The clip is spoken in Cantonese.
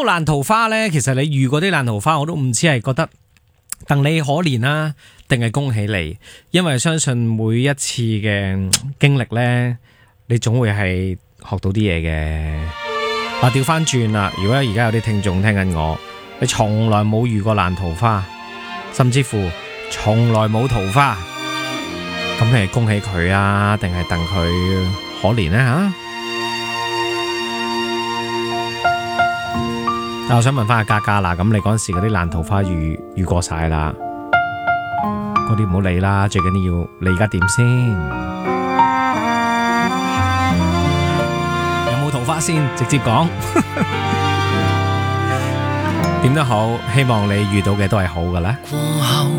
爛桃花呢，其實你遇過啲爛桃花，我都唔知係覺得戥你可憐啦，定係恭喜你，因為相信每一次嘅經歷呢，你總會係學到啲嘢嘅。調翻轉啦，如果而家有啲聽眾聽緊我，你從來冇遇過爛桃花，甚至乎從來冇桃花，咁你係恭喜佢啊，定係戥佢可憐呢？吓？但我想問翻阿嘉嘉啦，咁你嗰陣時嗰啲爛桃花遇過晒啦，嗰啲唔好理啦，最緊要你而家點先？有冇桃花先？直接講，點都好，希望你遇到嘅都係好㗎啦。